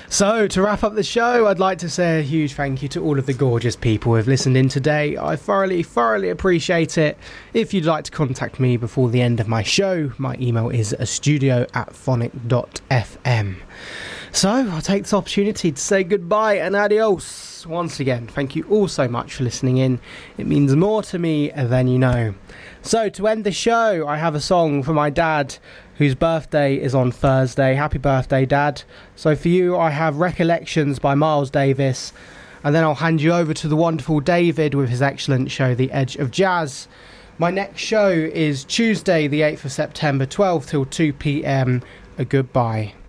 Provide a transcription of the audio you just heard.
So, to wrap up the show, I'd like to say a huge thank you to all of the gorgeous people who have listened in today. I thoroughly appreciate it. If you'd like to contact me before the end of my show, my email is studio@phonic.fm. So, I'll take this opportunity to say goodbye and adios. Once again, thank you all so much for listening in. It means more to me than you know. So, to end the show, I have a song for my dad, whose birthday is on Thursday. Happy birthday, Dad. So for you, I have Recollections by Miles Davis, and then I'll hand you over to the wonderful David with his excellent show, The Edge of Jazz. My next show is Tuesday, the 8th of September, 12 till 2 p.m. A goodbye.